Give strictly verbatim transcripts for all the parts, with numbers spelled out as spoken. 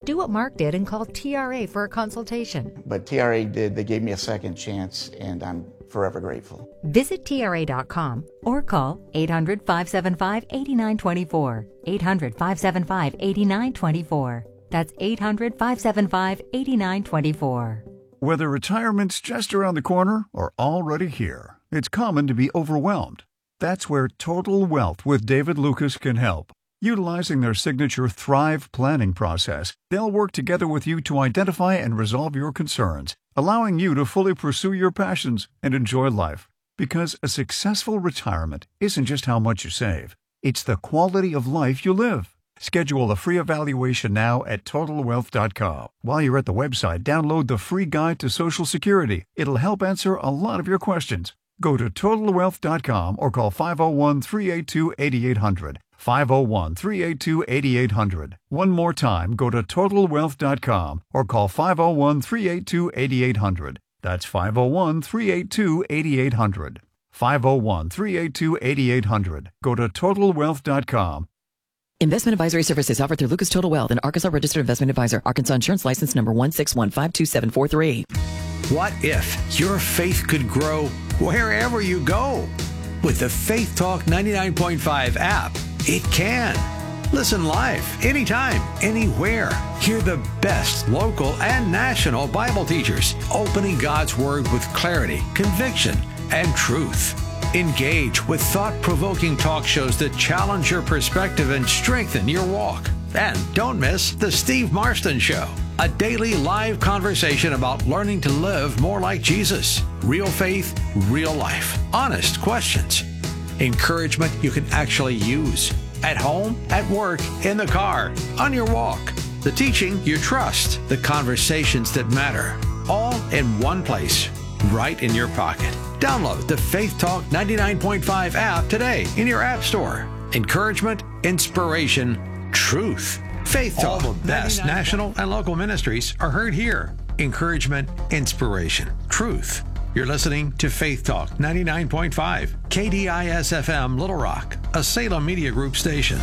Do what Mark did and call T R A for a consultation. But T R A did, they gave me a second chance, and I'm forever grateful. Visit T R A dot com or call eight hundred, five seven five, eight nine two four. eight hundred, five seven five, eight nine two four. That's eight hundred, five seven five, eight nine two four. Whether retirement's just around the corner or already here, it's common to be overwhelmed. That's where Total Wealth with David Lucas can help. Utilizing their signature Thrive planning process, they'll work together with you to identify and resolve your concerns, allowing you to fully pursue your passions and enjoy life. Because a successful retirement isn't just how much you save, it's the quality of life you live. Schedule a free evaluation now at total wealth dot com. While you're at the website, download the free guide to Social Security. It'll help answer a lot of your questions. Go to total wealth dot com or call five oh one, three eight two, eight eight hundred. five oh one, three eight two, eight eight hundred. One more time, go to total wealth dot com or call five oh one, three eight two, eight eight hundred. That's five oh one, three eight two, eight eight hundred. five oh one, three eight two, eight eight hundred. Go to total wealth dot com. Investment advisory services offered through Lucas Total Wealth, an Arkansas registered investment advisor. Arkansas Insurance License number one six one five two seven four three. What if your faith could grow wherever you go? With the Faith Talk ninety-nine point five app, it can. Listen live, anytime, anywhere. Hear the best local and national Bible teachers opening God's Word with clarity, conviction, and truth. Engage with thought-provoking talk shows that challenge your perspective and strengthen your walk. And don't miss The Steve Marston Show, a daily live conversation about learning to live more like Jesus. Real faith, real life. Honest questions. Encouragement you can actually use. At home, at work, in the car, on your walk. The teaching you trust. The conversations that matter. All in one place, right in your pocket. Download the Faith Talk ninety-nine point five app today in your app store. Encouragement, inspiration, truth. Faith Talk. All the best national and local ministries are heard here. Encouragement, inspiration, truth. You're listening to Faith Talk ninety-nine point five, K D I S F M Little Rock, a Salem Media Group station.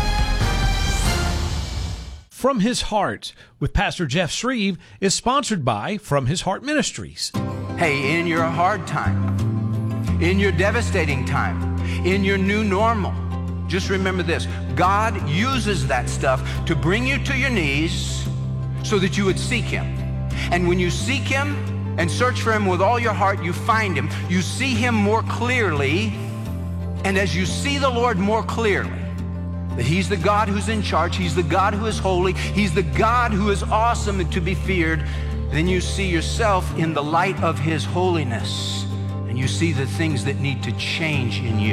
From His Heart with Pastor Jeff Shreve is sponsored by From His Heart Ministries. Hey, in your hard time, in your devastating time, in your new normal, just remember this. God uses that stuff to bring you to your knees so that you would seek Him. And when you seek Him and search for Him with all your heart, you find Him. You see Him more clearly. And as you see the Lord more clearly, that He's the God who's in charge, He's the God who is holy, He's the God who is awesome and to be feared, then you see yourself in the light of His holiness, and you see the things that need to change in you.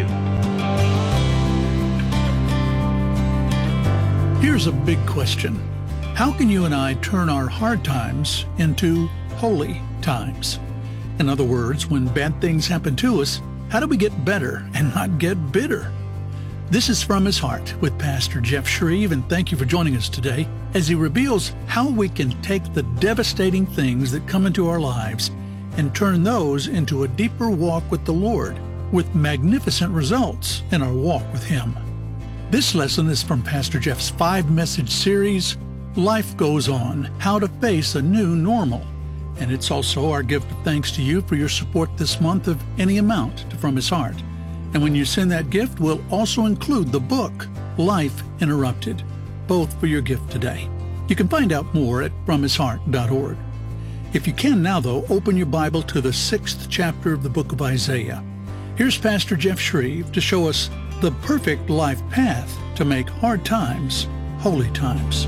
Here's a big question. How can you and I turn our hard times into holy times? In other words, when bad things happen to us, how do we get better and not get bitter? This is From His Heart with Pastor Jeff Shreve, and thank you for joining us today as he reveals how we can take the devastating things that come into our lives and turn those into a deeper walk with the Lord, with magnificent results in our walk with Him. This lesson is from Pastor Jeff's five-message series, Life Goes On, How to Face a New Normal. And it's also our gift of thanks to you for your support this month of any amount to From His Heart. And when you send that gift, we'll also include the book, Life Interrupted, both for your gift today. You can find out more at from his heart dot org. If you can now, though, open your Bible to the sixth chapter of the book of Isaiah. Here's Pastor Jeff Shreve to show us the perfect life path to make hard times holy times.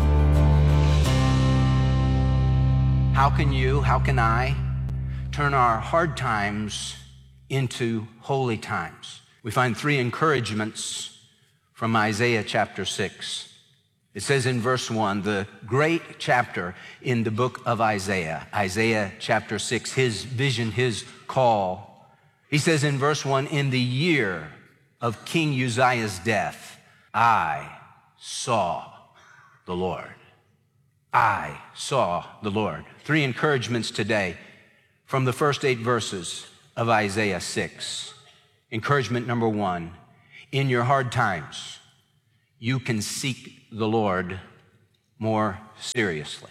How can you, how can I turn our hard times into holy times? We find three encouragements from Isaiah chapter six. It says in verse one, the great chapter in the book of Isaiah, Isaiah chapter six, his vision, his call. He says in verse one, in the year of King Uzziah's death, I saw the Lord. I saw the Lord. Three encouragements today from the first eight verses of Isaiah six. Encouragement number one, in your hard times, you can seek the Lord more seriously.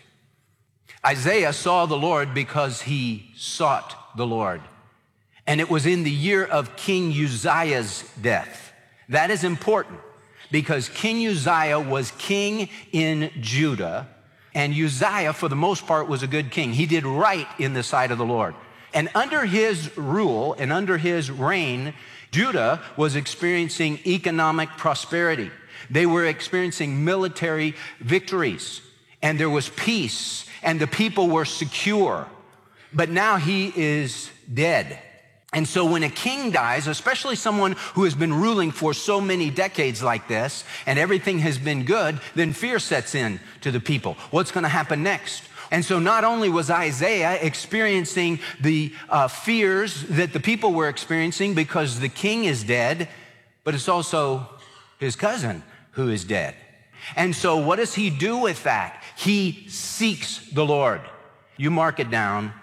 Isaiah saw the Lord because he sought the Lord. And it was in the year of King Uzziah's death. That is important because King Uzziah was king in Judah, and Uzziah, for the most part, was a good king. He did right in the sight of the Lord. And under his rule and under his reign, Judah was experiencing economic prosperity. They were experiencing military victories, and there was peace, and the people were secure. But now he is dead. And so when a king dies, especially someone who has been ruling for so many decades like this, and everything has been good, then fear sets in to the people. What's going to happen next? And so not only was Isaiah experiencing the uh, fears that the people were experiencing because the king is dead, but it's also his cousin who is dead. And so what does he do with that? He seeks the Lord. You mark it down.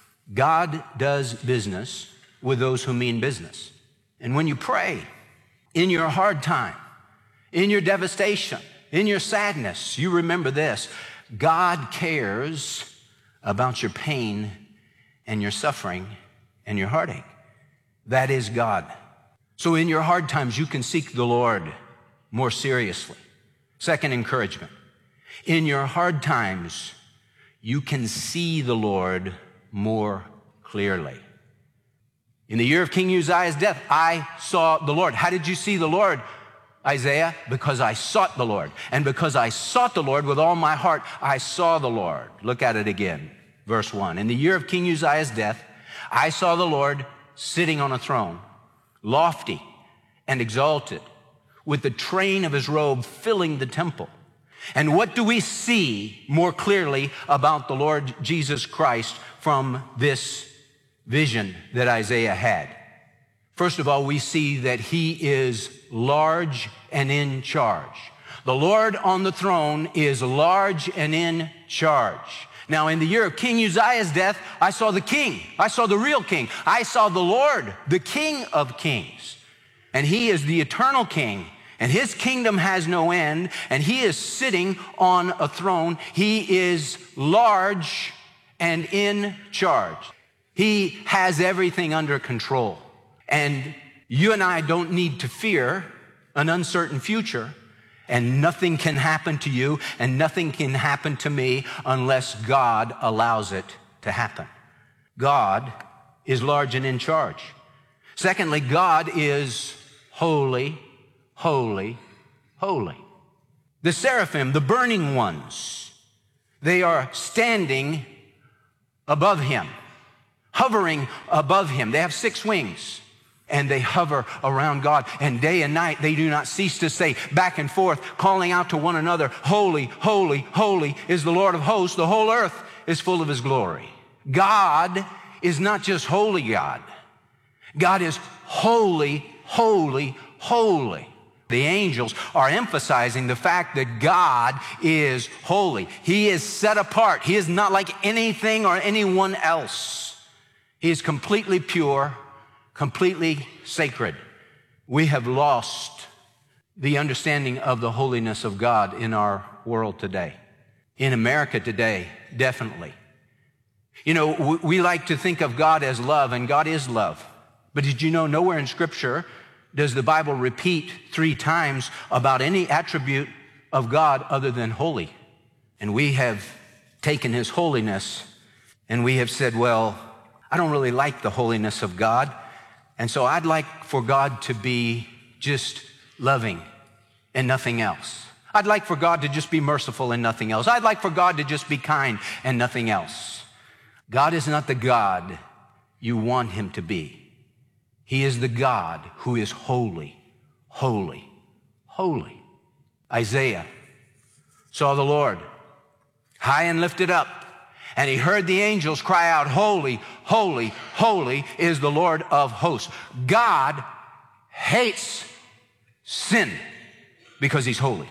God does business with those who mean business. And when you pray, in your hard time, in your devastation, in your sadness, you remember this: God cares about your pain and your suffering and your heartache. That is God. So in your hard times, you can seek the Lord more seriously. Second encouragement: in your hard times, you can see the Lord more clearly. In the year of King Uzziah's death, I saw the Lord. How did you see the Lord, Isaiah? Because I sought the Lord. And because I sought the Lord with all my heart, I saw the Lord. Look at it again, verse one. In the year of King Uzziah's death, I saw the Lord sitting on a throne, lofty and exalted, with the train of his robe filling the temple. And what do we see more clearly about the Lord Jesus Christ from this vision that Isaiah had? First of all, we see that he is large and in charge. The Lord on the throne is large and in charge. Now, in the year of King Uzziah's death, I saw the king. I saw the real king. I saw the Lord, the King of kings. And he is the eternal king. And his kingdom has no end. And he is sitting on a throne. He is large and in charge. He has everything under control. And you and I don't need to fear an uncertain future. And nothing can happen to you and nothing can happen to me unless God allows it to happen. God is large and in charge. Secondly, God is holy, holy, holy. The seraphim, the burning ones, they are standing above him, hovering above him. They have six wings, and they hover around God. And day and night, they do not cease to say back and forth, calling out to one another, holy, holy, holy is the Lord of hosts. The whole earth is full of his glory. God is not just holy God. God is holy, holy, holy. The angels are emphasizing the fact that God is holy. He is set apart. He is not like anything or anyone else. He is completely pure, completely sacred. We have lost the understanding of the holiness of God in our world today. In America today, definitely. You know, we like to think of God as love, and God is love. But did you know nowhere in Scripture does the Bible repeat three times about any attribute of God other than holy? And we have taken his holiness and we have said, well, I don't really like the holiness of God. And so I'd like for God to be just loving and nothing else. I'd like for God to just be merciful and nothing else. I'd like for God to just be kind and nothing else. God is not the God you want him to be. He is the God who is holy, holy, holy. Isaiah saw the Lord high and lifted up, and he heard the angels cry out, holy, holy, holy is the Lord of hosts. God hates sin because he's holy.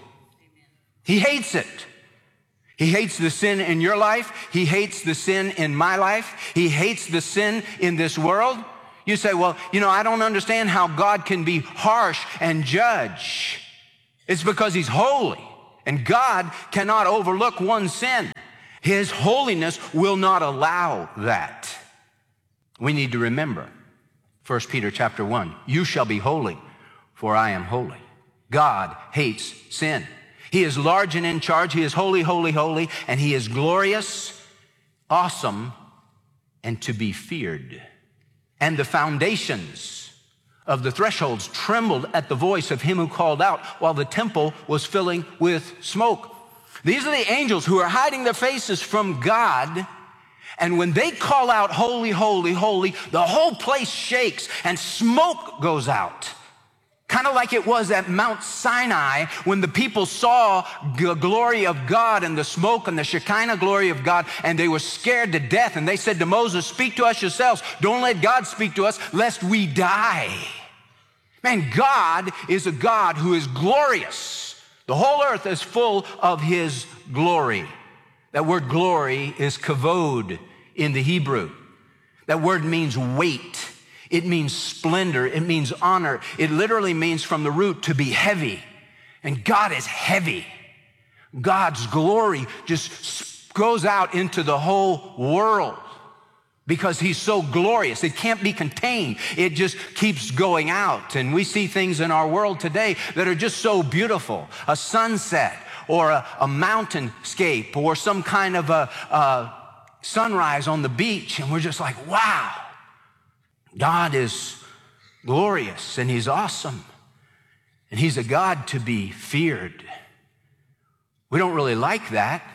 He hates it. He hates the sin in your life. He hates the sin in my life. He hates the sin in this world. You say, well, you know, I don't understand how God can be harsh and judge. It's because he's holy. And God cannot overlook one sin. His holiness will not allow that. We need to remember First Peter chapter one, you shall be holy, for I am holy. God hates sin. He is large and in charge. He is holy, holy, holy, and he is glorious, awesome, and to be feared. And the foundations of the thresholds trembled at the voice of him who called out while the temple was filling with smoke. These are the angels who are hiding their faces from God. And when they call out, holy, holy, holy, the whole place shakes and smoke goes out. Kind of like it was at Mount Sinai when the people saw the glory of God and the smoke and the Shekinah glory of God, and they were scared to death. And they said to Moses, speak to us yourselves. Don't let God speak to us, lest we die. Man, God is a God who is glorious. The whole earth is full of his glory. That word glory is kavod in the Hebrew. That word means weight. It means splendor. It means honor. It literally means from the root to be heavy. And God is heavy. God's glory just goes out into the whole world because he's so glorious. It can't be contained. It just keeps going out. And we see things in our world today that are just so beautiful. A sunset or a, a mountainscape or some kind of a, a sunrise on the beach. And we're just like, wow. God is glorious and he's awesome and he's a God to be feared. We don't really like that,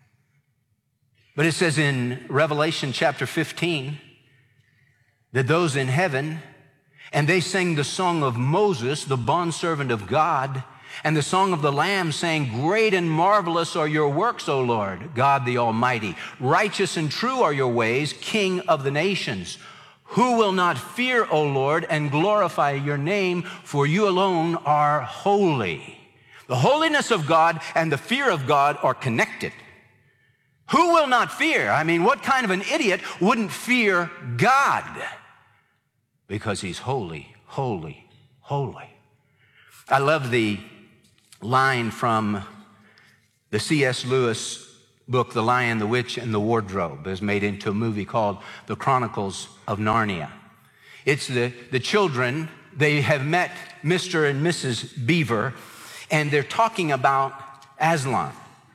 but it says in Revelation chapter fifteen that those in heaven, and they sang the song of Moses, the bondservant of God, and the song of the Lamb, saying, great and marvelous are your works, O Lord, God the Almighty. Righteous and true are your ways, King of the nations. Who will not fear, O Lord, and glorify your name, for you alone are holy. The holiness of God and the fear of God are connected. Who will not fear? I mean, what kind of an idiot wouldn't fear God? Because he's holy, holy, holy. I love the line from the C S Lewis book, The Lion, the Witch, and the Wardrobe. It was made into a movie called The Chronicles of Narnia. It's the, the children, they have met Mister and Missus Beaver, and they're talking about Aslan.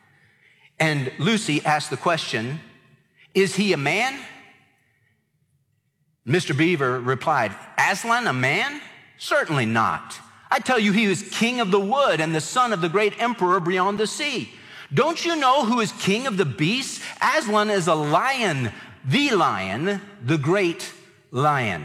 And Lucy asked the question, is he a man? Mister Beaver replied, Aslan, a man? Certainly not. I tell you, he was king of the wood and the son of the great emperor beyond the sea. Don't you know who is king of the beasts? Aslan is a lion, the lion, the great lion.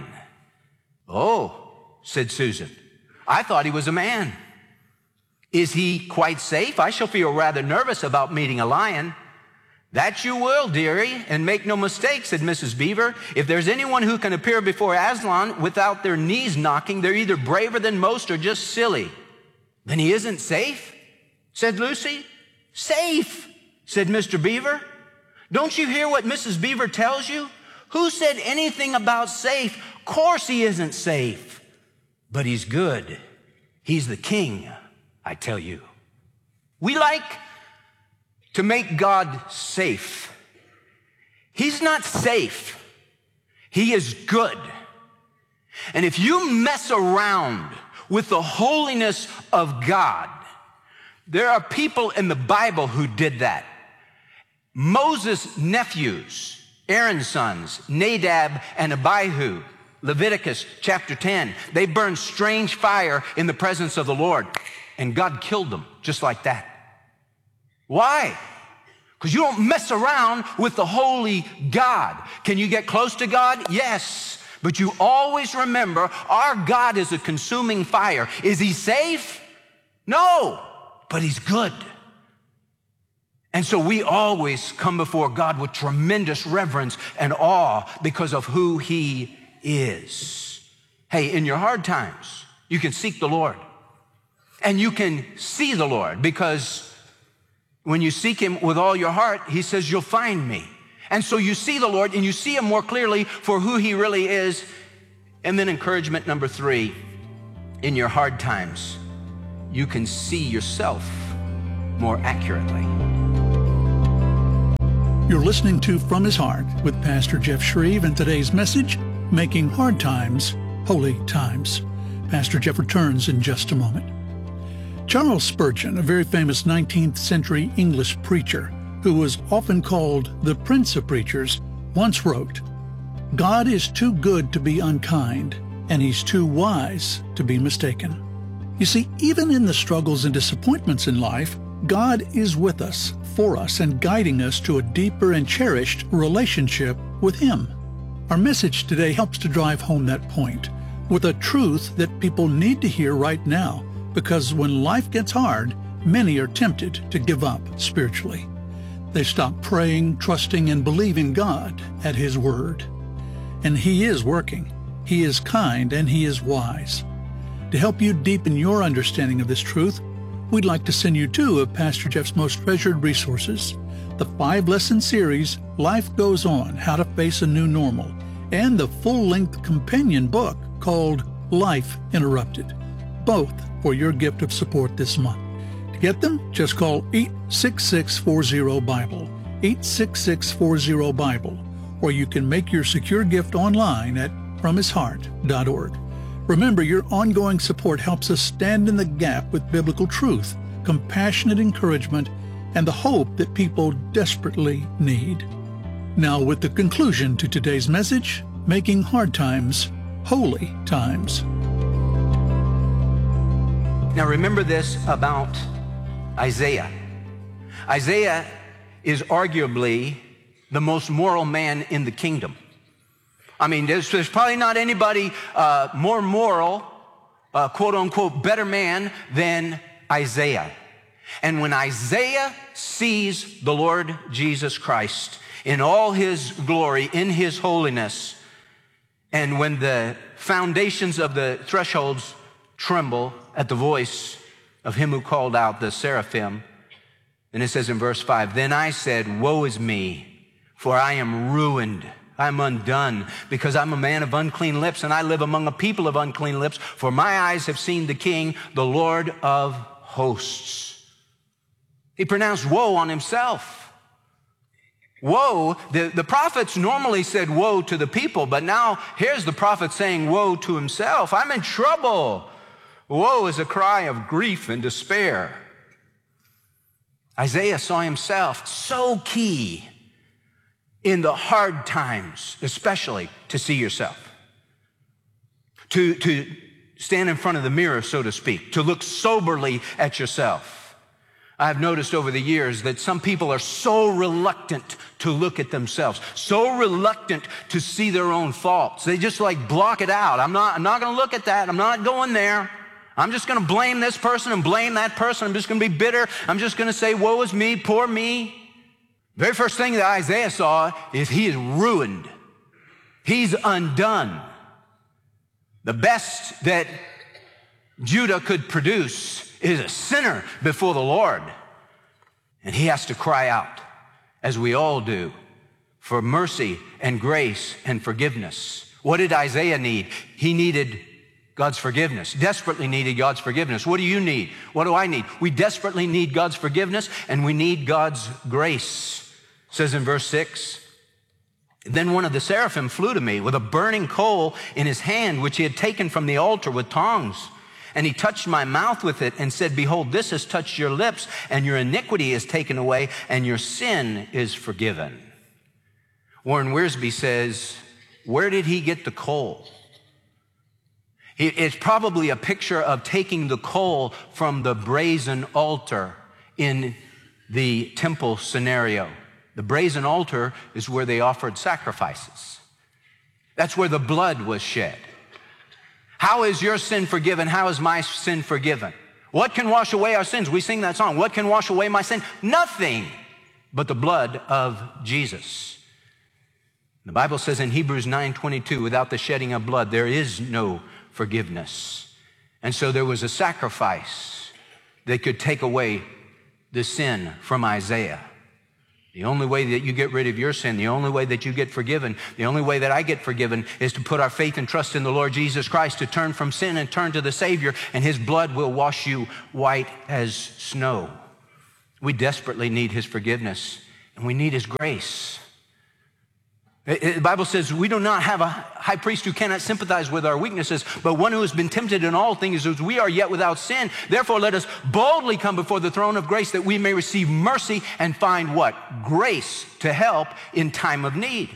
Oh, said Susan, I thought he was a man. Is he quite safe? I shall feel rather nervous about meeting a lion. That you will, dearie, and make no mistake, said Missus Beaver. If there's anyone who can appear before Aslan without their knees knocking, they're either braver than most or just silly. Then he isn't safe, said Lucy. Safe, said Mister Beaver. Don't you hear what Missus Beaver tells you? Who said anything about safe? Of course he isn't safe, but he's good. He's the king, I tell you. We like to make God safe. He's not safe. He is good. And if you mess around with the holiness of God, there are people in the Bible who did that. Moses' nephews, Aaron's sons, Nadab and Abihu, Leviticus chapter ten, they burned strange fire in the presence of the Lord, and God killed them just like that. Why? Because you don't mess around with the holy God. Can you get close to God? Yes. But you always remember, our God is a consuming fire. Is he safe? No. But he's good. And so we always come before God with tremendous reverence and awe because of who he is. Hey, in your hard times, you can seek the Lord. And you can see the Lord, because when you seek him with all your heart, he says, you'll find me. And so you see the Lord and you see him more clearly for who he really is. And then encouragement number three, in your hard times, you can see yourself more accurately. You're listening to From His Heart with Pastor Jeff Shreve, and today's message, Making Hard Times Holy Times. Pastor Jeff returns in just a moment. Charles Spurgeon, a very famous nineteenth century English preacher who was often called the Prince of Preachers, once wrote, "God is too good to be unkind, and He's too wise to be mistaken." You see, even in the struggles and disappointments in life, God is with us, for us, and guiding us to a deeper and cherished relationship with Him. Our message today helps to drive home that point with a truth that people need to hear right now, because when life gets hard, many are tempted to give up spiritually. They stop praying, trusting, and believing God at His Word. And He is working. He is kind, and He is wise. To help you deepen your understanding of this truth, we'd like to send you two of Pastor Jeff's most treasured resources, the five-lesson series, Life Goes On, How to Face a New Normal, and the full-length companion book called Life Interrupted, both for your gift of support this month. To get them, just call eight six six, four zero, BIBLE, eight six six, four zero, BIBLE, or you can make your secure gift online at from his heart dot org. Remember, your ongoing support helps us stand in the gap with biblical truth, compassionate encouragement, and the hope that people desperately need. Now, with the conclusion to today's message, Making Hard Times Holy Times. Now remember this about Isaiah. Isaiah is arguably the most moral man in the kingdom. I mean, there's, there's probably not anybody uh, more moral, uh, quote unquote, better man than Isaiah. And when Isaiah sees the Lord Jesus Christ in all His glory, in His holiness, and when the foundations of the thresholds tremble at the voice of Him who called out, the seraphim, and it says in verse five, "Then I said, woe is me, for I am ruined. I'm undone, because I'm a man of unclean lips, and I live among a people of unclean lips, for my eyes have seen the King, the Lord of hosts." He pronounced woe on himself. Woe, the, the prophets normally said woe to the people, but now here's the prophet saying woe to himself. I'm in trouble. Woe is a cry of grief and despair. Isaiah saw himself. So key in the hard times, especially to see yourself. To, to stand in front of the mirror, so to speak, to look soberly at yourself. I've noticed over the years that some people are so reluctant to look at themselves, so reluctant to see their own faults. They just like block it out. I'm not, I'm not going to look at that. I'm not going there. I'm just going to blame this person and blame that person. I'm just going to be bitter. I'm just going to say, woe is me, poor me. Very first thing that Isaiah saw is he is ruined. He's undone. The best that Judah could produce is a sinner before the Lord. And he has to cry out, as we all do, for mercy and grace and forgiveness. What did Isaiah need? He needed God's forgiveness, desperately needed God's forgiveness. What do you need? What do I need? We desperately need God's forgiveness, and we need God's grace. It says in verse six, "Then one of the seraphim flew to me with a burning coal in his hand, which he had taken from the altar with tongs. And he touched my mouth with it and said, behold, this has touched your lips, and your iniquity is taken away, and your sin is forgiven." Warren Wiersbe says, where did he get the coal? It's probably a picture of taking the coal from the brazen altar in the temple scenario. The brazen altar is where they offered sacrifices. That's where the blood was shed. How is your sin forgiven? How is my sin forgiven? What can wash away our sins? We sing that song. What can wash away my sin? Nothing but the blood of Jesus. The Bible says in Hebrews nine twenty-two, without the shedding of blood, there is no forgiveness. And so there was a sacrifice that could take away the sin from Isaiah. The only way that you get rid of your sin, the only way that you get forgiven, the only way that I get forgiven is to put our faith and trust in the Lord Jesus Christ, to turn from sin and turn to the Savior, and His blood will wash you white as snow. We desperately need his forgiveness, and we need his grace. The Bible says we do not have a high priest who cannot sympathize with our weaknesses, but one who has been tempted in all things as we are yet without sin. Therefore, let us boldly come before the throne of grace that we may receive mercy and find what? Grace to help in time of need.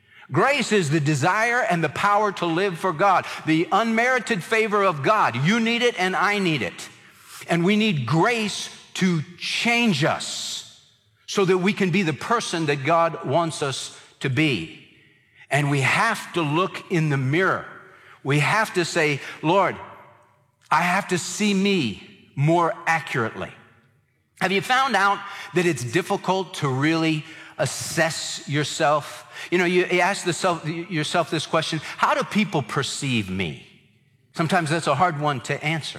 Grace is the desire and the power to live for God, the unmerited favor of God. You need it and I need it. And we need grace to change us so that we can be the person that God wants us to be. And we have to look in the mirror. We have to say, Lord, I have to see me more accurately. Have you found out that it's difficult to really assess yourself? You know, you ask yourself this question, how do people perceive me? Sometimes that's a hard one to answer.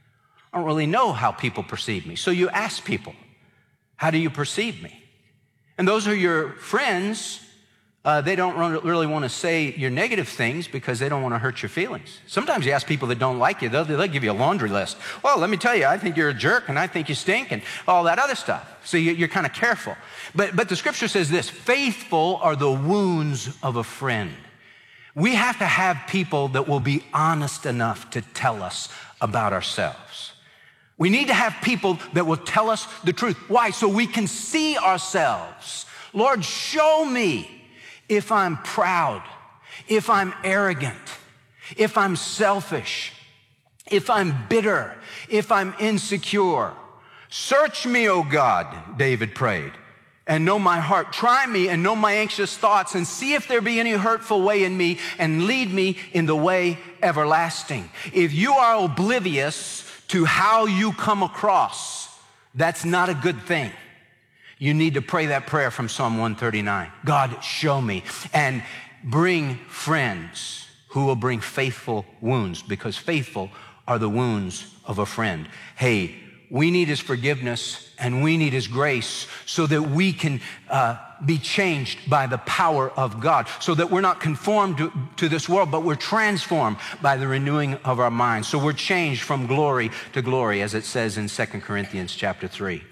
I don't really know how people perceive me. So you ask people, how do you perceive me? And those are your friends. Uh, they don't really want to say your negative things because they don't want to hurt your feelings. Sometimes you ask people that don't like you, they'll, they'll give you a laundry list. Well, let me tell you, I think you're a jerk and I think you stink and all that other stuff. So you, you're kind of careful. But, but the scripture says this, faithful are the wounds of a friend. We have to have people that will be honest enough to tell us about ourselves. We need to have people that will tell us the truth. Why? So we can see ourselves. Lord, show me if I'm proud, if I'm arrogant, if I'm selfish, if I'm bitter, if I'm insecure. Search me, O God, David prayed, and know my heart. Try me and know my anxious thoughts, and see if there be any hurtful way in me, and lead me in the way everlasting. If you are oblivious to how you come across, that's not a good thing. You need to pray that prayer from Psalm one thirty-nine. God, show me, and bring friends who will bring faithful wounds, because faithful are the wounds of a friend. Hey, we need his forgiveness and we need his grace so that we can uh, be changed by the power of God, so that we're not conformed to, to this world, but we're transformed by the renewing of our minds. So we're changed from glory to glory, as it says in Second Corinthians chapter three.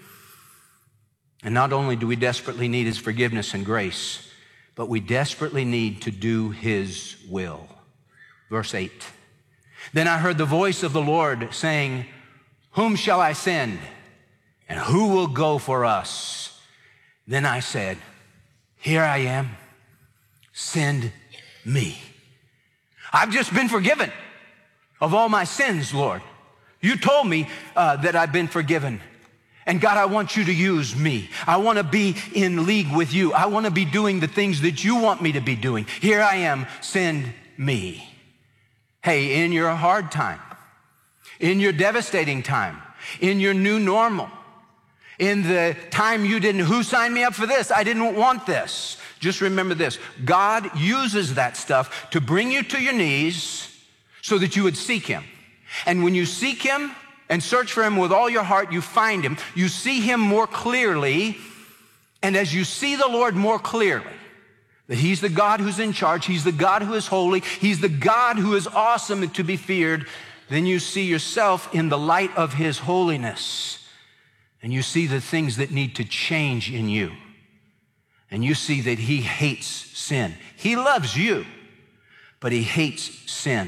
And not only do we desperately need his forgiveness and grace, but we desperately need to do his will. Verse eight. Then I heard the voice of the Lord saying, whom shall I send? And who will go for us? Then I said, here I am, send me. I've just been forgiven of all my sins, Lord. You told me uh, that I've been forgiven. And God, I want you to use me. I want to be in league with you. I want to be doing the things that you want me to be doing. Here I am, send me. Hey, in your hard time, in your devastating time, in your new normal, in the time you didn't, who signed me up for this? I didn't want this. Just remember this. God uses that stuff to bring you to your knees so that you would seek him. And when you seek him, and search for him with all your heart, you find him. You see him more clearly. And as you see the Lord more clearly, that he's the God who's in charge, he's the God who is holy, he's the God who is awesome and to be feared, then you see yourself in the light of his holiness. And you see the things that need to change in you. And you see that he hates sin. He loves you, but he hates sin.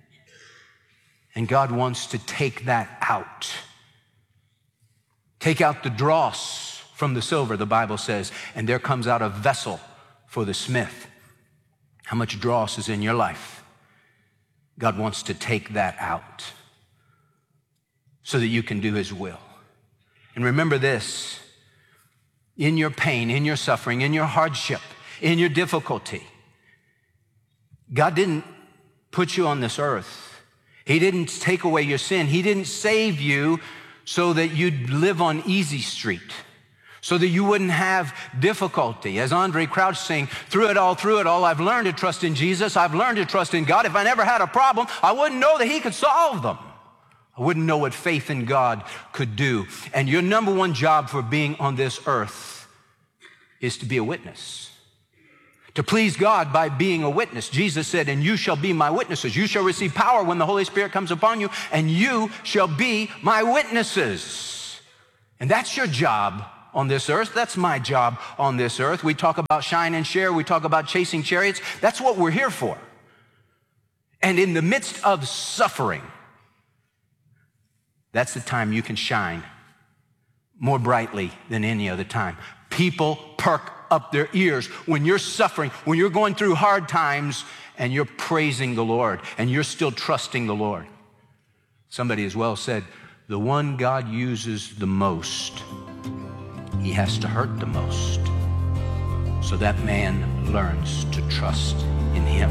And God wants to take that out. Take out the dross from the silver, the Bible says, and there comes out a vessel for the smith. How much dross is in your life? God wants to take that out so that you can do his will. And remember this, in your pain, in your suffering, in your hardship, in your difficulty, God didn't put you on this earth. He didn't take away your sin. He didn't save you so that you'd live on easy street, so that you wouldn't have difficulty. As Andre Crouch sang, through it all, through it all, I've learned to trust in Jesus. I've learned to trust in God. If I never had a problem, I wouldn't know that he could solve them. I wouldn't know what faith in God could do. And your number one job for being on this earth is to be a witness. To please God by being a witness. Jesus said, and you shall be my witnesses. You shall receive power when the Holy Spirit comes upon you, and you shall be my witnesses. And that's your job on this earth. That's my job on this earth. We talk about shine and share. We talk about chasing chariots. That's what we're here for. And in the midst of suffering, that's the time you can shine more brightly than any other time. People perk up their ears when you're suffering, when you're going through hard times, and you're praising the Lord, and you're still trusting the Lord. Somebody as well said, the one God uses the most, he has to hurt the most, so that man learns to trust in him.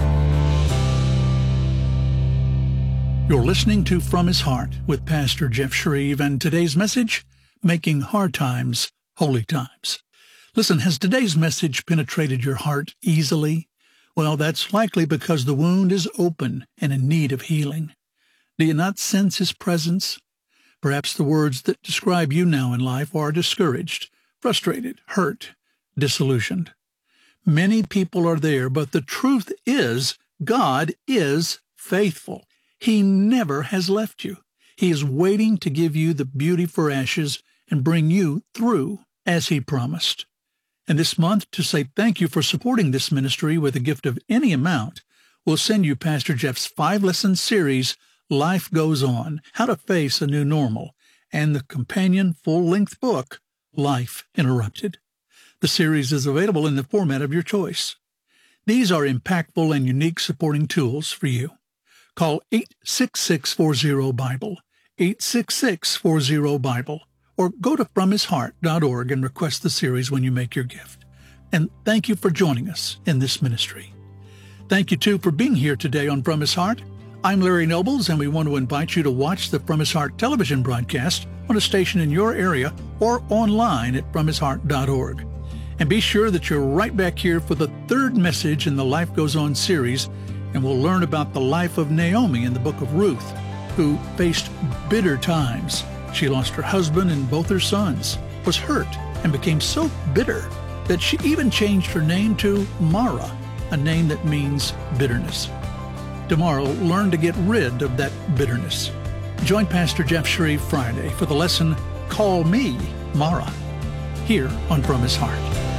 You're listening to From His Heart with Pastor Jeff Shreve, and today's message, Making Hard Times Holy Times. Listen, has today's message penetrated your heart easily? Well, that's likely because the wound is open and in need of healing. Do you not sense His presence? Perhaps the words that describe you now in life are discouraged, frustrated, hurt, disillusioned. Many people are there, but the truth is, God is faithful. He never has left you. He is waiting to give you the beauty for ashes and bring you through as He promised. And this month, to say thank you for supporting this ministry with a gift of any amount, we'll send you Pastor Jeff's five-lesson series, Life Goes On, How to Face a New Normal, and the companion full-length book, Life Interrupted. The series is available in the format of your choice. These are impactful and unique supporting tools for you. Call eight six six, four zero, BIBLE, eight six six, four zero, BIBLE, or go to from his heart dot org and request the series when you make your gift. And thank you for joining us in this ministry. Thank you, too, for being here today on From His Heart. I'm Larry Nobles, and we want to invite you to watch the From His Heart television broadcast on a station in your area or online at from his heart dot org. And be sure that you're right back here for the third message in the Life Goes On series, and we'll learn about the life of Naomi in the book of Ruth, who faced bitter times. She lost her husband and both her sons, was hurt, and became so bitter that she even changed her name to Mara, a name that means bitterness. Tomorrow, learn to get rid of that bitterness. Join Pastor Jeff Shreve Friday for the lesson, Call Me Mara, here on From His Heart.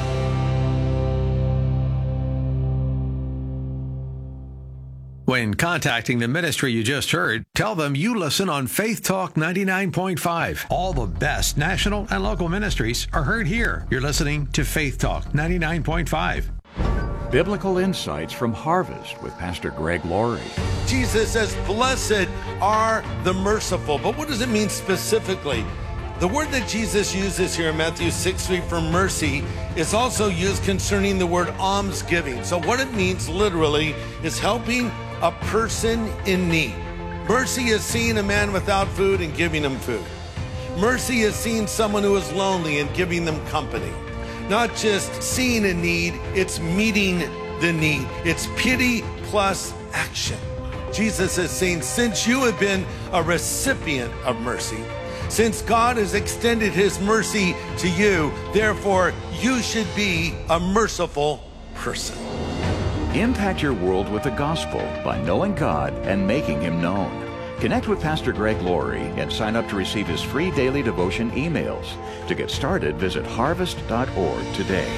When contacting the ministry you just heard, tell them you listen on Faith Talk ninety-nine point five. All the best national and local ministries are heard here. You're listening to Faith Talk ninety-nine point five. Biblical Insights from Harvest with Pastor Greg Laurie. Jesus says, blessed are the merciful. But what does it mean specifically? The word that Jesus uses here in Matthew six three for mercy is also used concerning the word almsgiving. So what it means literally is helping a person in need. Mercy is seeing a man without food and giving him food. Mercy is seeing someone who is lonely and giving them company. Not just seeing a need, it's meeting the need. It's pity plus action. Jesus is saying, since you have been a recipient of mercy, since God has extended His mercy to you, therefore you should be a merciful person. Impact your world with the gospel by knowing God and making Him known. Connect with Pastor Greg Laurie and sign up to receive his free daily devotion emails. To get started, visit harvest dot org today.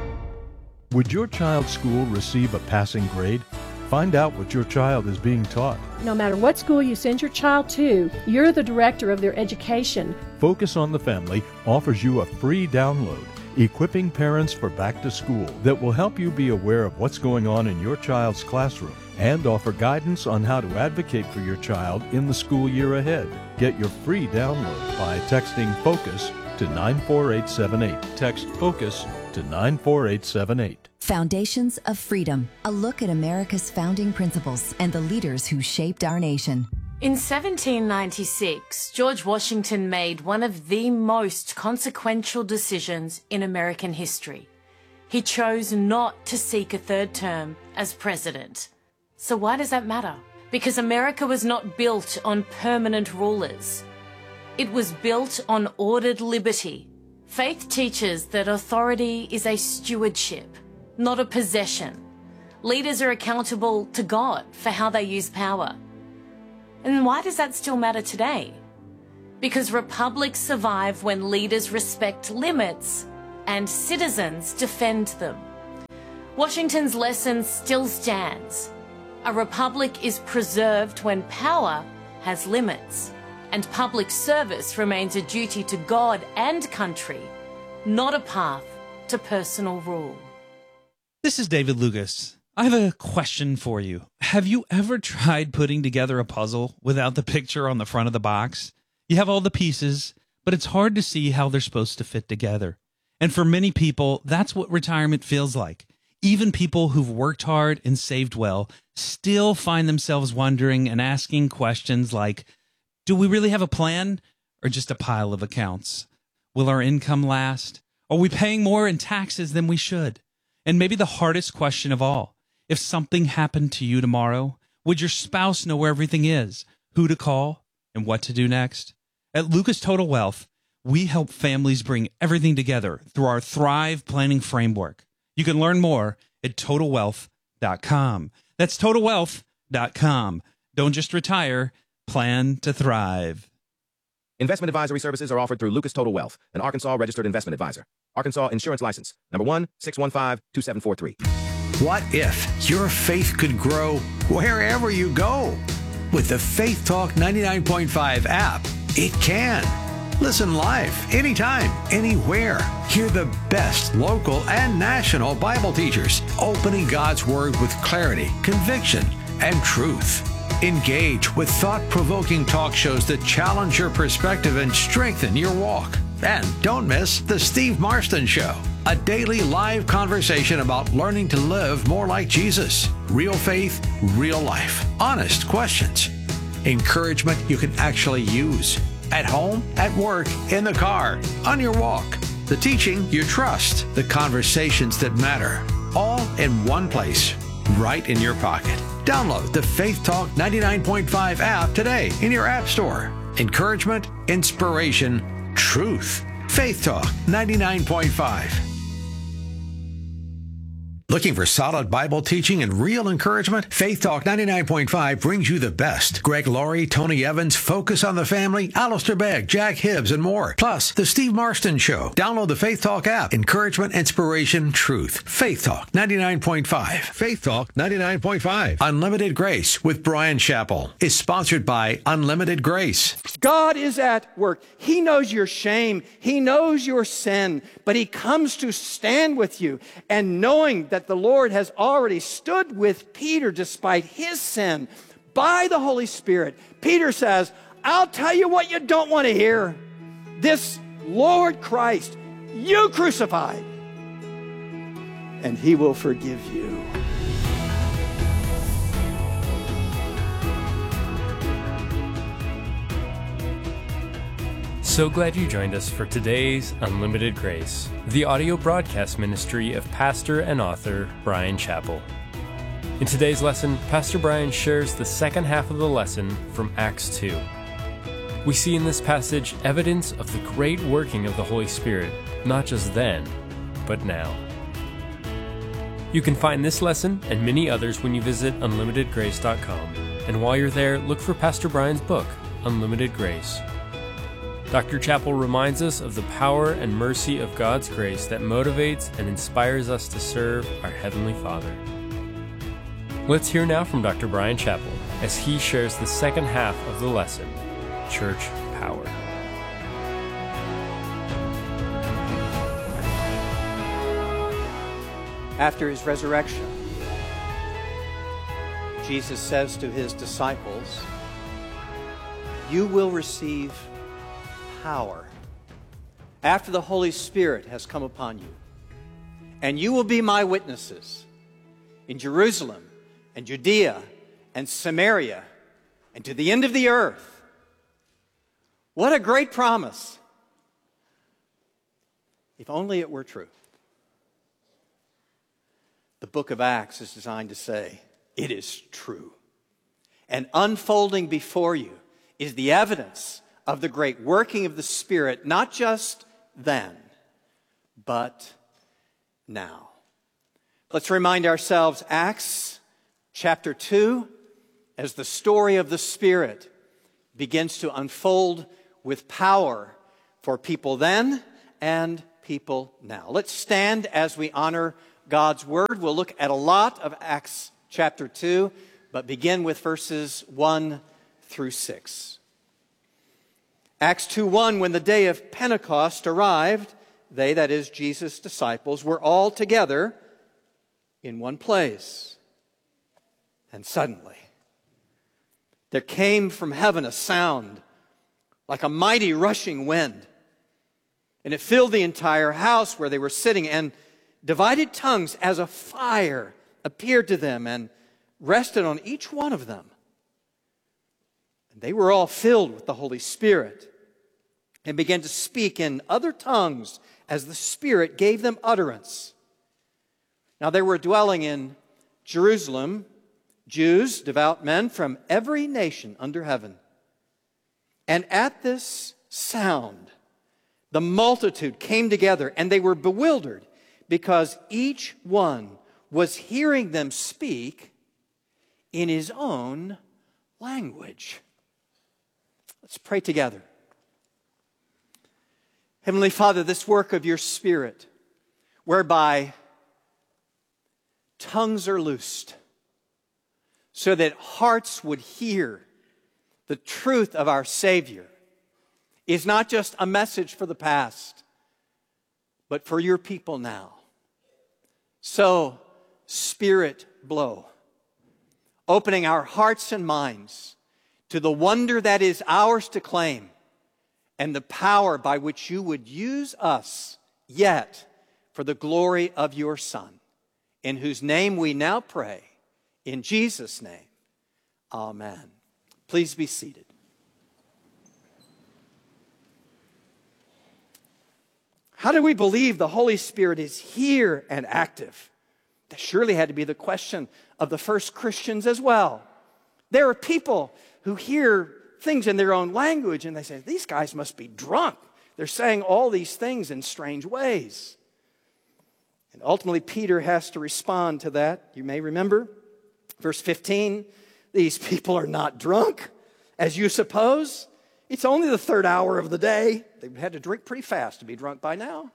Would your child's school receive a passing grade? Find out what your child is being taught. No matter what school you send your child to, you're the director of their education. Focus on the Family offers you a free download, Equipping Parents for Back to School, that will help you be aware of what's going on in your child's classroom and offer guidance on how to advocate for your child in the school year ahead. Get your free download by texting FOCUS to nine four eight seven eight. Text FOCUS to nine four eight seven eight. Foundations of Freedom, a look at America's founding principles and the leaders who shaped our nation. In seventeen ninety-six, George Washington made one of the most consequential decisions in American history. He chose not to seek a third term as president. So why does that matter? Because America was not built on permanent rulers. It was built on ordered liberty. Faith teaches that authority is a stewardship, not a possession. Leaders are accountable to God for how they use power. And why does that still matter today? Because republics survive when leaders respect limits and citizens defend them. Washington's lesson still stands. A republic is preserved when power has limits, and public service remains a duty to God and country, not a path to personal rule. This is David Lucas. I have a question for you. Have you ever tried putting together a puzzle without the picture on the front of the box? You have all the pieces, but it's hard to see how they're supposed to fit together. And for many people, that's what retirement feels like. Even people who've worked hard and saved well still find themselves wondering and asking questions like, do we really have a plan or just a pile of accounts? Will our income last? Are we paying more in taxes than we should? And maybe the hardest question of all, if something happened to you tomorrow, would your spouse know where everything is, who to call, and what to do next? At Lucas Total Wealth, we help families bring everything together through our Thrive Planning Framework. You can learn more at total wealth dot com. That's total wealth dot com. Don't just retire, plan to thrive. Investment advisory services are offered through Lucas Total Wealth, an Arkansas registered investment advisor. Arkansas Insurance License, number one six one five two seven four three. What if your faith could grow wherever you go? With the Faith Talk ninety-nine point five app, it can. Listen live, anytime, anywhere. Hear the best local and national Bible teachers opening God's Word with clarity, conviction, and truth. Engage with thought-provoking talk shows that challenge your perspective and strengthen your walk. And don't miss The Steve Marston Show, a daily live conversation about learning to live more like Jesus. Real faith, real life. Honest questions. Encouragement you can actually use. At home, at work, in the car, on your walk. The teaching you trust. The conversations that matter. All in one place, right in your pocket. Download the Faith Talk ninety-nine point five app today in your app store. Encouragement, inspiration, truth. Faith Talk ninety-nine point five. Looking for solid Bible teaching and real encouragement? Faith Talk ninety-nine point five brings you the best. Greg Laurie, Tony Evans, Focus on the Family, Alistair Begg, Jack Hibbs, and more. Plus, The Steve Marston Show. Download the Faith Talk app. Encouragement, inspiration, truth. Faith Talk ninety-nine point five. Faith Talk ninety-nine point five. Unlimited Grace with Brian Chappell is sponsored by Unlimited Grace. God is at work. He knows your shame. He knows your sin, but He comes to stand with you. And knowing that the Lord has already stood with Peter despite his sin by the Holy Spirit, Peter says, I'll tell you what you don't want to hear. This Lord Christ, you crucified, and He will forgive you. So glad you joined us for today's Unlimited Grace, the audio broadcast ministry of pastor and author Brian Chappell. In today's lesson, Pastor Brian shares the second half of the lesson from Acts two. We see in this passage evidence of the great working of the Holy Spirit, not just then, but now. You can find this lesson and many others when you visit unlimited grace dot com, and while you're there, look for Pastor Brian's book, Unlimited Grace. Doctor Chappell reminds us of the power and mercy of God's grace that motivates and inspires us to serve our Heavenly Father. Let's hear now from Doctor Brian Chappell as he shares the second half of the lesson, Church Power. After His resurrection, Jesus says to His disciples, you will receive power after the Holy Spirit has come upon you. And you will be my witnesses in Jerusalem and Judea and Samaria and to the end of the earth. What a great promise. If only it were true. The book of Acts is designed to say, it is true. And unfolding before you is the evidence of the great working of the Spirit, not just then, but now. Let's remind ourselves, Acts chapter two, as the story of the Spirit begins to unfold, with power for people then and people now. Let's stand as we honor God's Word. We'll look at a lot of Acts chapter two, but begin with verses one through six. Acts two one, when the day of Pentecost arrived, they, that is Jesus' disciples, were all together in one place. And suddenly, there came from heaven a sound like a mighty rushing wind, and it filled the entire house where they were sitting, and divided tongues as a fire appeared to them and rested on each one of them. And they were all filled with the Holy Spirit and began to speak in other tongues as the Spirit gave them utterance. Now they were dwelling in Jerusalem, Jews, devout men from every nation under heaven. And at this sound, the multitude came together, and they were bewildered because each one was hearing them speak in his own language. Let's pray together. Heavenly Father, this work of your Spirit, whereby tongues are loosed, so that hearts would hear the truth of our Savior, is not just a message for the past, but for your people now. So, Spirit, blow, opening our hearts and minds to the wonder that is ours to claim, and the power by which you would use us yet for the glory of your Son, in whose name we now pray, in Jesus' name, amen. Please be seated. How do we believe the Holy Spirit is here and active? That surely had to be the question of the first Christians as well. There are people who hear things in their own language and they say, these guys must be drunk. They're saying all these things in strange ways. And ultimately, Peter has to respond to that. You may remember, verse fifteen, these people are not drunk, as you suppose. It's only the third hour of the day. They've had to drink pretty fast to be drunk by now.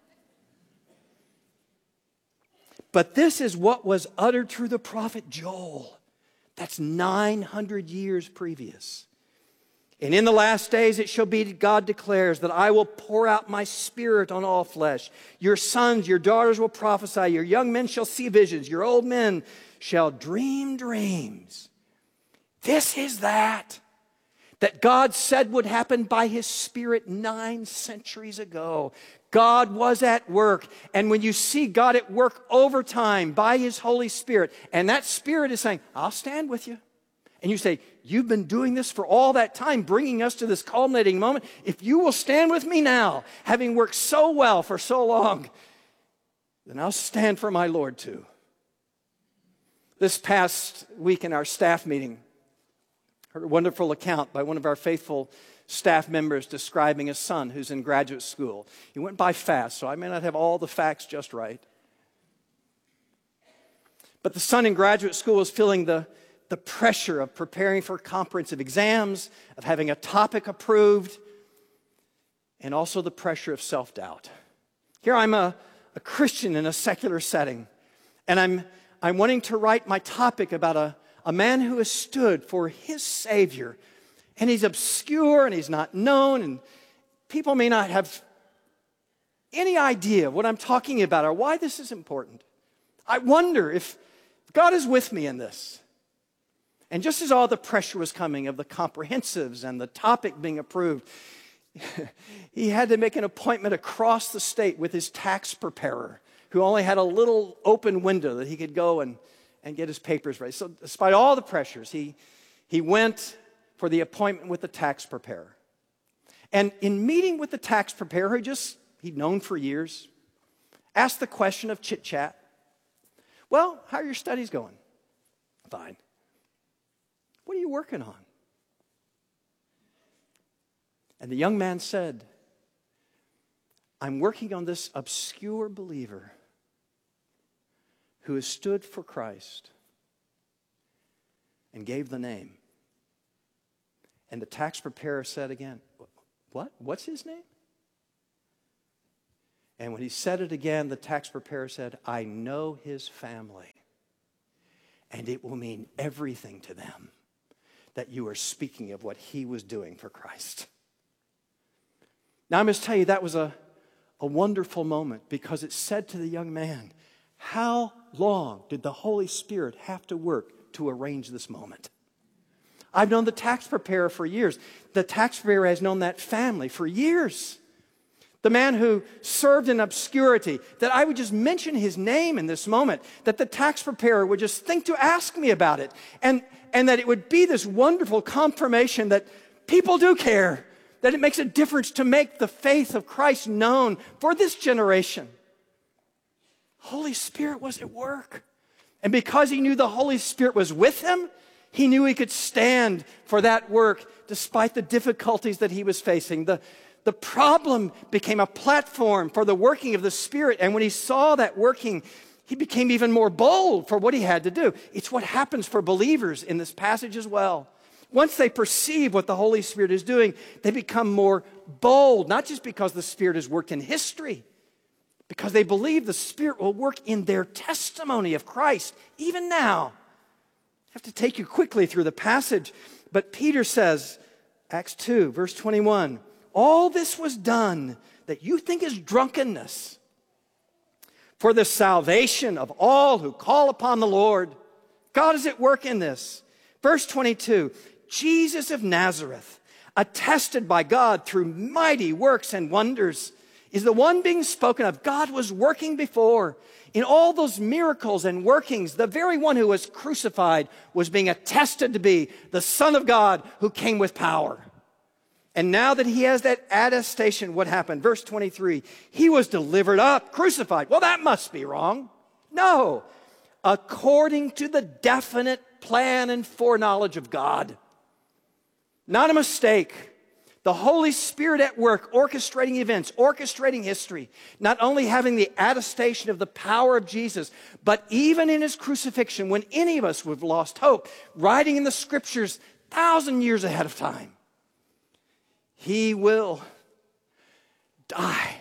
But this is what was uttered through the prophet Joel. That's nine hundred years previous. And in the last days it shall be, God declares, that I will pour out my Spirit on all flesh. Your sons, your daughters will prophesy. Your young men shall see visions. Your old men shall dream dreams. This is that that God said would happen by His Spirit nine centuries ago. God was at work. And when you see God at work over time by His Holy Spirit, and that Spirit is saying, I'll stand with you. And you say, you've been doing this for all that time, bringing us to this culminating moment. If you will stand with me now, having worked so well for so long, then I'll stand for my Lord too. This past week in our staff meeting, I heard a wonderful account by one of our faithful staff members describing a son who's in graduate school. He went by fast, so I may not have all the facts just right. But the son in graduate school is feeling the, the pressure of preparing for comprehensive exams, of having a topic approved, and also the pressure of self-doubt. Here I'm a, a Christian in a secular setting, and I'm, I'm wanting to write my topic about a A man who has stood for his Savior, and he's obscure and he's not known, and people may not have any idea what I'm talking about or why this is important. I wonder if God is with me in this. And just as all the pressure was coming of the comprehensives and the topic being approved, he had to make an appointment across the state with his tax preparer, who only had a little open window that he could go and and get his papers ready. So despite all the pressures, he, he went for the appointment with the tax preparer. And in meeting with the tax preparer, who just he'd known for years, asked the question of chit-chat. Well, how are your studies going? Fine. What are you working on? And the young man said, I'm working on this obscure believer who has stood for Christ and gave the name. And the tax preparer said again, What? What's his name? And when he said it again, the tax preparer said, I know his family. And it will mean everything to them that you are speaking of what he was doing for Christ. Now, I must tell you, that was a, a wonderful moment because it said to the young man, how long did the Holy Spirit have to work to arrange this moment? I've known the tax preparer for years. The tax preparer has known that family for years. The man who served in obscurity, that I would just mention his name in this moment, that the tax preparer would just think to ask me about it, and, and that it would be this wonderful confirmation that people do care, that it makes a difference to make the faith of Christ known for this generation. Holy Spirit was at work. And because he knew the Holy Spirit was with him, he knew he could stand for that work despite the difficulties that he was facing. The, the problem became a platform for the working of the Spirit. And when he saw that working, he became even more bold for what he had to do. It's what happens for believers in this passage as well. Once they perceive what the Holy Spirit is doing, they become more bold, not just because the Spirit has worked in history, because they believe the Spirit will work in their testimony of Christ, even now. I have to take you quickly through the passage, but Peter says, Acts two, verse twenty-one, all this was done that you think is drunkenness for the salvation of all who call upon the Lord. God is at work in this. Verse twenty-two, Jesus of Nazareth, attested by God through mighty works and wonders, is the one being spoken of. God was working before. In all those miracles and workings, the very one who was crucified was being attested to be the Son of God who came with power. And now that he has that attestation, what happened? Verse twenty-three, he was delivered up, crucified. Well, that must be wrong. No, according to the definite plan and foreknowledge of God. Not a mistake. The Holy Spirit at work, orchestrating events, orchestrating history, not only having the attestation of the power of Jesus, but even in his crucifixion, when any of us would have lost hope, writing in the scriptures thousand years ahead of time, he will die.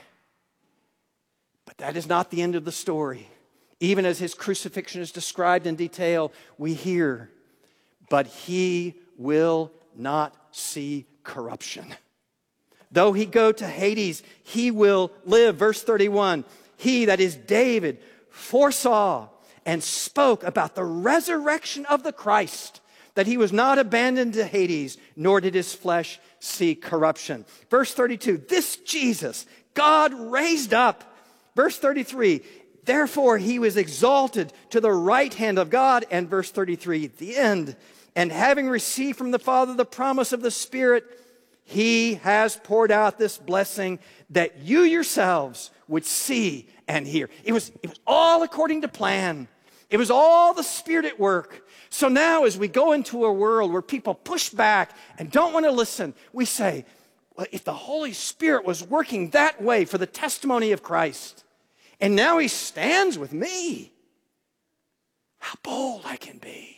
But that is not the end of the story. Even as his crucifixion is described in detail, we hear, but he will not see corruption. Though he go to Hades, he will live. Verse thirty-one, he, that is David, foresaw and spoke about the resurrection of the Christ, that he was not abandoned to Hades, nor did his flesh see corruption. Verse thirty-two, this Jesus God raised up. Verse thirty-three, therefore he was exalted to the right hand of God. And verse thirty-three, the end. And having received from the Father the promise of the Spirit, he has poured out this blessing that you yourselves would see and hear. It was, it was all according to plan. It was all the Spirit at work. So now as we go into a world where people push back and don't want to listen, we say, well, if the Holy Spirit was working that way for the testimony of Christ, and now he stands with me, how bold I can be.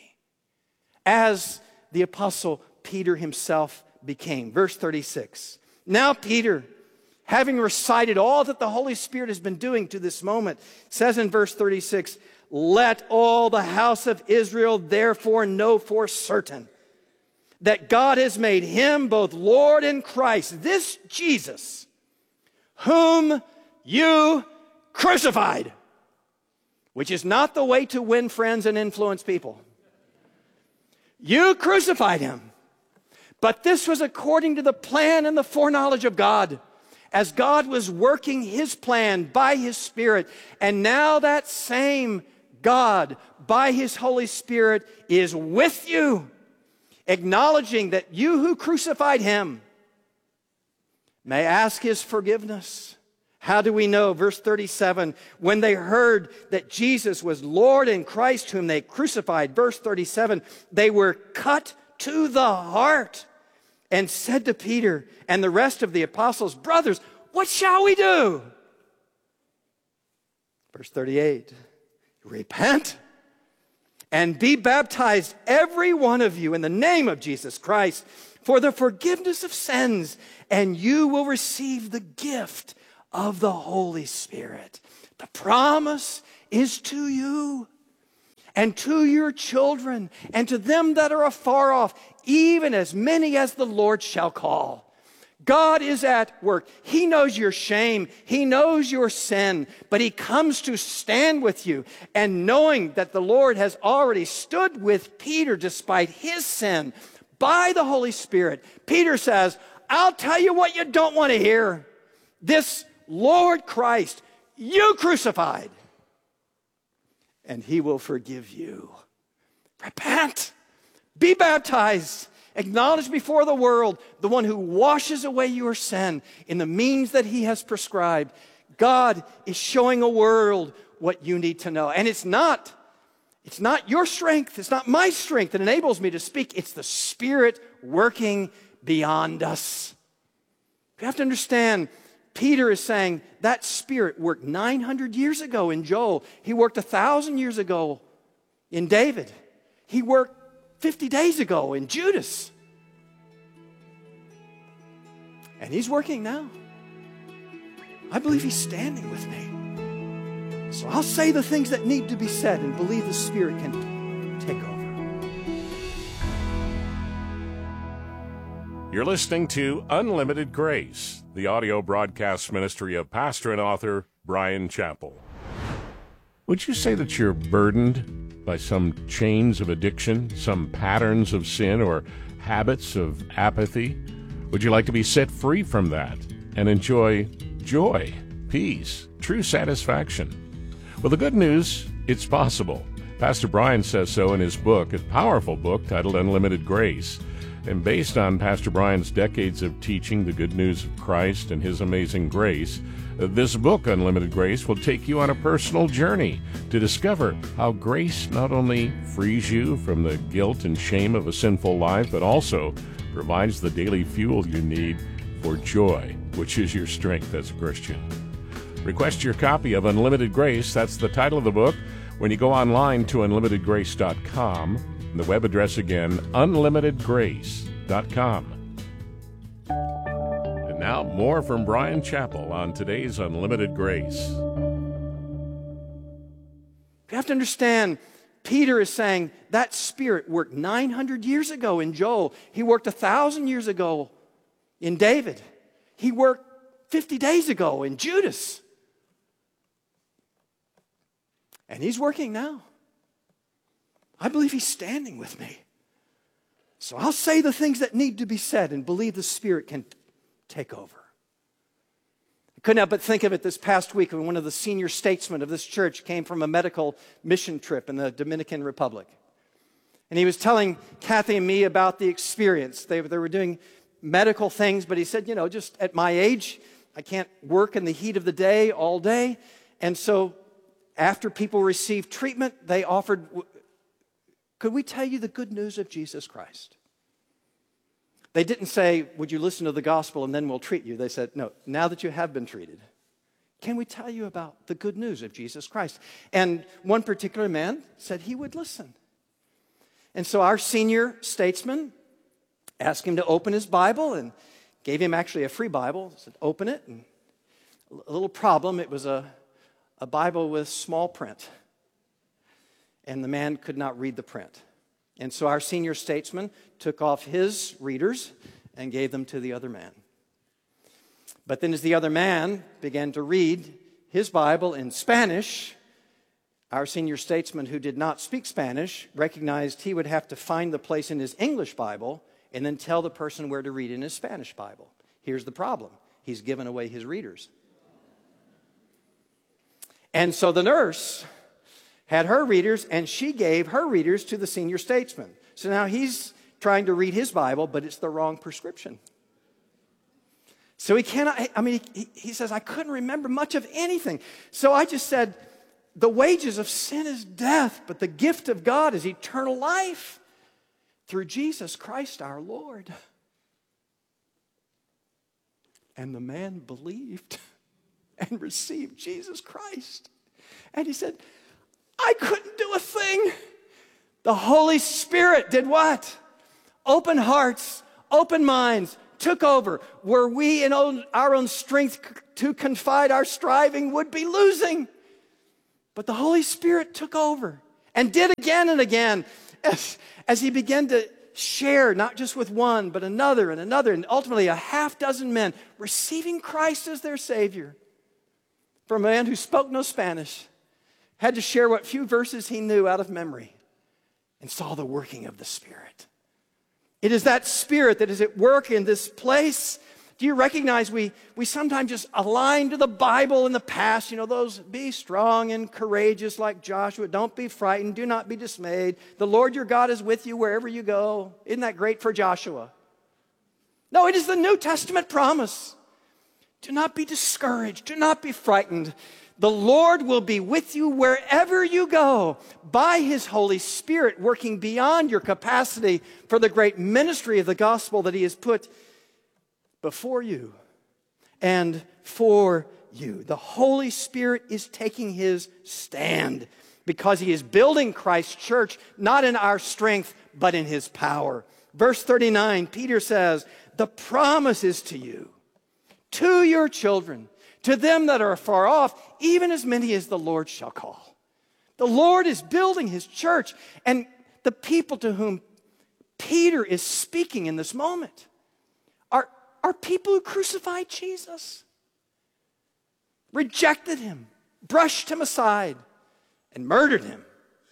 As the Apostle Peter himself became. Verse thirty-six. Now Peter, having recited all that the Holy Spirit has been doing to this moment, says in verse thirty-six, let all the house of Israel therefore know for certain that God has made him both Lord and Christ, this Jesus, whom you crucified, which is not the way to win friends and influence people. You crucified him. But this was according to the plan and the foreknowledge of God, as God was working his plan by his Spirit. And now that same God, by his Holy Spirit, is with you, acknowledging that you who crucified him may ask his forgiveness. How do we know? Verse thirty-seven, when they heard that Jesus was Lord and Christ whom they crucified, verse thirty-seven, they were cut to the heart and said to Peter and the rest of the apostles, brothers, what shall we do? Verse thirty-eight, repent and be baptized, every one of you, in the name of Jesus Christ, for the forgiveness of sins, and you will receive the gift of the Holy Spirit. The promise is to you and to your children and to them that are afar off, even as many as the Lord shall call. God is at work. He knows your shame. He knows your sin, but He comes to stand with you. And knowing that the Lord has already stood with Peter despite his sin by the Holy Spirit, Peter says, I'll tell you what you don't want to hear. This Lord Christ, you crucified, and He will forgive you. Repent. Be baptized. Acknowledge before the world the one who washes away your sin in the means that He has prescribed. God is showing a world what you need to know. And it's not, it's not your strength, it's not my strength that enables me to speak. It's the Spirit working beyond us. You have to understand, Peter is saying that Spirit worked nine hundred years ago in Joel. He worked one thousand years ago in David. He worked fifty days ago in Judas. And He's working now. I believe He's standing with me. So I'll say the things that need to be said and believe the Spirit can take over. You're listening to Unlimited Grace, the audio broadcast ministry of pastor and author Bryan Chapell. Would you say that you're burdened by some chains of addiction, some patterns of sin, or habits of apathy? Would you like to be set free from that and enjoy joy, peace, true satisfaction? Well, the good news, it's possible. Pastor Bryan says so in his book, a powerful book titled Unlimited Grace. And based on Pastor Bryan's decades of teaching the good news of Christ and His amazing grace, this book, Unlimited Grace, will take you on a personal journey to discover how grace not only frees you from the guilt and shame of a sinful life, but also provides the daily fuel you need for joy, which is your strength as a Christian. Request your copy of Unlimited Grace. That's the title of the book when you go online to unlimited grace dot com. The web address again, unlimited grace dot com. And now, more from Bryan Chapell on today's Unlimited Grace. You have to understand, Peter is saying that Spirit worked nine hundred years ago in Joel. He worked one thousand years ago in David. He worked fifty days ago in Judas. And He's working now. I believe He's standing with me. So I'll say the things that need to be said and believe the Spirit can take over. I couldn't help but think of it this past week when one of the senior statesmen of this church came from a medical mission trip in the Dominican Republic. And he was telling Kathy and me about the experience. They, they were doing medical things, but he said, you know, just at my age, I can't work in the heat of the day all day. And so after people received treatment, they offered, could we tell you the good news of Jesus Christ? They didn't say, would you listen to the gospel and then we'll treat you? They said, no, now that you have been treated, can we tell you about the good news of Jesus Christ? And one particular man said he would listen. And so our senior statesman asked him to open his Bible and gave him actually a free Bible. Said, open it. And a little problem, it was a, a Bible with small print. And the man could not read the print. And so our senior statesman took off his readers and gave them to the other man. But then as the other man began to read his Bible in Spanish, our senior statesman, who did not speak Spanish, recognized he would have to find the place in his English Bible and then tell the person where to read in his Spanish Bible. Here's the problem. He's given away his readers. And so the nurse had her readers, and she gave her readers to the senior statesman. So now he's trying to read his Bible, but it's the wrong prescription. So he cannot, I mean, he, he says, I couldn't remember much of anything. So I just said, the wages of sin is death, but the gift of God is eternal life through Jesus Christ our Lord. And the man believed and received Jesus Christ. And he said, I couldn't do a thing, The Holy Spirit did what? Open hearts, open minds, took over. Were we in own, our own strength to confide our striving would be losing. But the Holy Spirit took over and did again and again as, as he began to share, not just with one, but another and another, and ultimately a half dozen men receiving Christ as their Savior. For a man who spoke no Spanish, had to share what few verses he knew out of memory, and saw the working of the Spirit. It is that Spirit that is at work in this place. Do you recognize we, we sometimes just align to the Bible in the past? You know, those, be strong and courageous like Joshua. Don't be frightened. Do not be dismayed. The Lord your God is with you wherever you go. Isn't that great for Joshua? No, it is the New Testament promise. Do not be discouraged. Do not be frightened. The Lord will be with you wherever you go by His Holy Spirit, working beyond your capacity for the great ministry of the gospel that He has put before you and for you. The Holy Spirit is taking His stand because He is building Christ's church, not in our strength, but in His power. Verse thirty-nine, Peter says, the promise is to you, to your children, to them that are far off, even as many as the Lord shall call. The Lord is building His church, and the people to whom Peter is speaking in this moment are, are people who crucified Jesus, rejected Him, brushed Him aside, and murdered Him.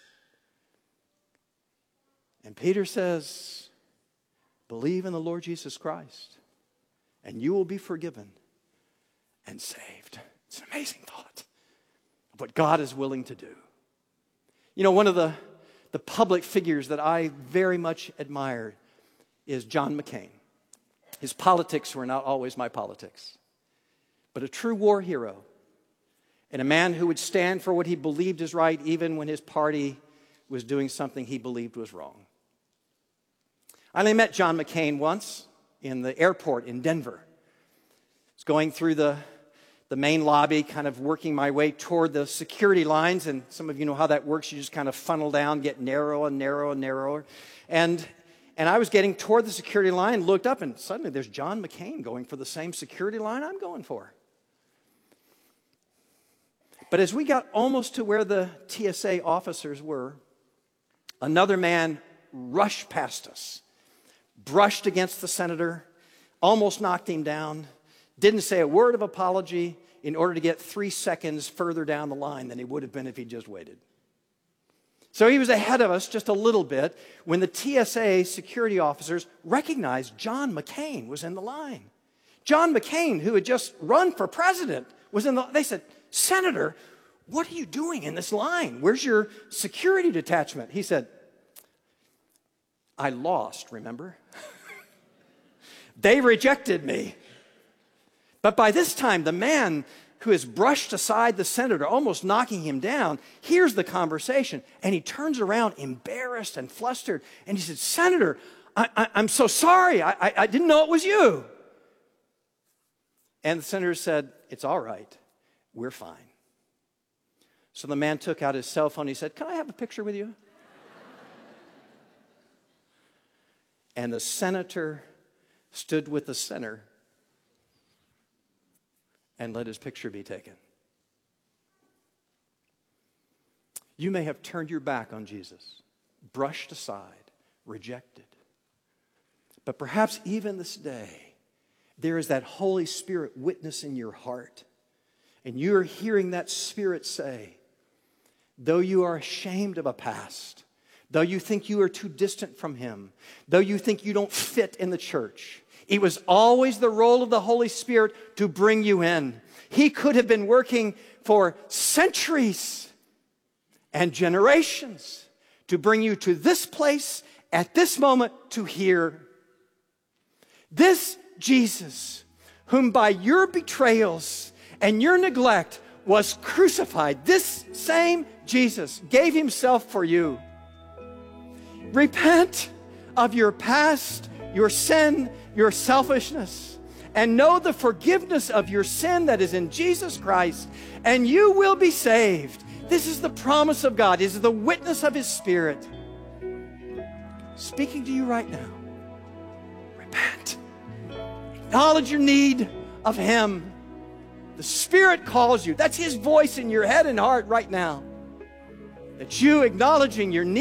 And Peter says, believe in the Lord Jesus Christ, and you will be forgiven and saved. It's an amazing thought of what God is willing to do. You know, one of the, the public figures that I very much admired is John McCain. His politics were not always my politics, but a true war hero and a man who would stand for what he believed is right even when his party was doing something he believed was wrong. I only met John McCain once in the airport in Denver. I was going through the, the main lobby, kind of working my way toward the security lines, and some of you know how that works. You just kind of funnel down, get narrow and narrow and narrower. And, and I was getting toward the security line, looked up, and suddenly there's John McCain going for the same security line I'm going for. But as we got almost to where the T S A officers were, another man rushed past us, brushed against the senator, almost knocked him down, didn't say a word of apology in order to get three seconds further down the line than he would have been if he just waited. So he was ahead of us just a little bit when the T S A security officers recognized John McCain was in the line. John McCain, who had just run for president, was in the, they said, Senator, what are you doing in this line? Where's your security detachment? He said, I lost, remember? They rejected me. But by this time, the man who has brushed aside the senator, almost knocking him down, hears the conversation, and he turns around embarrassed and flustered, and he said, Senator, I, I, I'm so sorry. I, I, I didn't know it was you. And the senator said, it's all right. We're fine. So the man took out his cell phone. He said, can I have a picture with you? And the senator stood with the center and let his picture be taken. You may have turned your back on Jesus, brushed aside, rejected. But perhaps even this day, there is that Holy Spirit witness in your heart. And you're hearing that Spirit say, though you are ashamed of a past, though you think you are too distant from Him, though you think you don't fit in the church, it was always the role of the Holy Spirit to bring you in. He could have been working for centuries and generations to bring you to this place at this moment to hear. This Jesus, whom by your betrayals and your neglect was crucified, this same Jesus gave Himself for you. Repent of your past, your sin, your selfishness, and know the forgiveness of your sin that is in Jesus Christ, and you will be saved. This is the promise of God. This is the witness of His Spirit. speaking to you right now. Repent. Acknowledge your need of Him. The Spirit calls you. That's His voice in your head and heart right now. That you acknowledging your need.